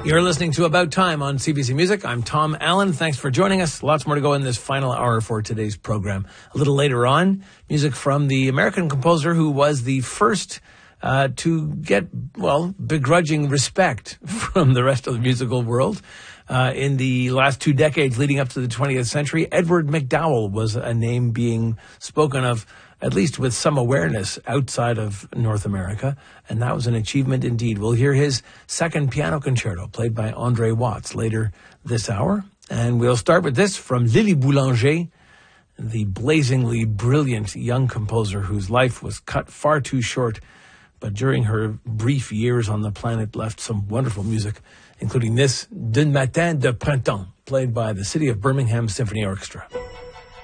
You're listening to About Time on CBC Music. I'm Tom Allen. Thanks for joining us. Lots more to go in this final hour for today's program. A little later on, music from the American composer who was the first to get, begrudging respect from the rest of the musical world. In the last 2 decades leading up to the 20th century, Edward MacDowell was a name being spoken of, at least with some awareness, outside of North America, and that was an achievement indeed. We'll hear his second piano concerto, played by Andre Watts, later this hour. And we'll start with this from Lily Boulanger, the blazingly brilliant young composer whose life was cut far too short, but during her brief years on the planet left some wonderful music, including this, D'un matin de printemps, played by the City of Birmingham Symphony Orchestra.